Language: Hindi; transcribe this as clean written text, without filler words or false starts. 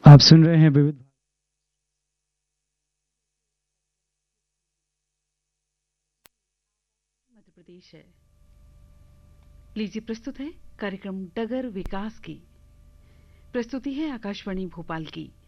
आप सुन रहे हैं विविध मध्य प्रदेश है। लीजिए प्रस्तुत है कार्यक्रम डगर विकास की। प्रस्तुति है आकाशवाणी भोपाल की।